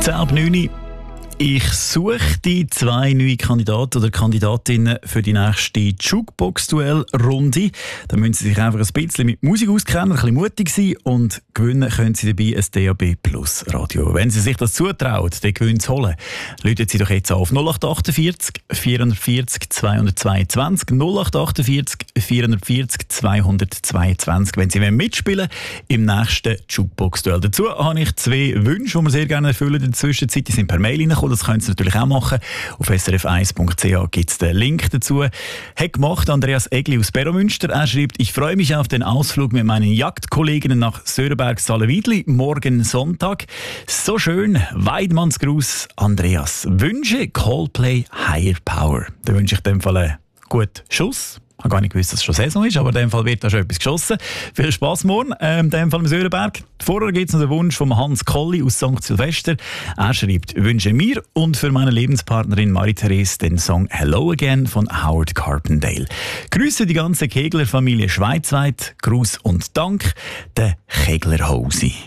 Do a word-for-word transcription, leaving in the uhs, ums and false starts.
zehn ab neun. Ich suche die zwei neue Kandidaten oder Kandidatinnen für die nächste Jukebox-Duell-Runde. Da müssen Sie sich einfach ein bisschen mit Musik auskennen, ein bisschen mutig sein und gewinnen können Sie dabei ein D A B Plus Radio. Wenn Sie sich das zutrauen, den Gewinn zu holen, rufen Sie doch jetzt auf null acht achtundvierzig vierundvierzig zweihundertzweiundzwanzig null acht achtundvierzig vierundvierzig zweihundertzweiundzwanzig, wenn Sie mitspielen im nächsten Jukebox-Duell. Dazu habe ich zwei Wünsche, die wir sehr gerne erfüllen in der Zwischenzeit. Die sind per Mail reingekommen. Das können Sie natürlich auch machen. Auf s r f eins punkt c h gibt es den Link dazu. Hat gemacht Andreas Egli aus Beromünster. Er schreibt: Ich freue mich auf den Ausflug mit meinen Jagdkolleginnen nach Sörenberg-Salenwiedli morgen Sonntag. So schön. Weidmannsgruß, Andreas. Wünsche Coldplay Higher Power. Da wünsche ich in dem Fall einen guten Schuss. Ich habe gar nicht gewusst, dass es schon Saison ist, aber in dem Fall wird da schon etwas geschossen. Viel Spass morgen, ähm, in dem Fall im Sörenberg. Vorher gibt es noch den Wunsch von Hans Kolli aus Sankt Silvester. Er schreibt: Wünsche mir und für meine Lebenspartnerin Marie-Therese den Song Hello Again von Howard Carpendale. Grüße die ganze Kegler-Familie schweizweit. Gruß und Dank, der Kegler Hosi.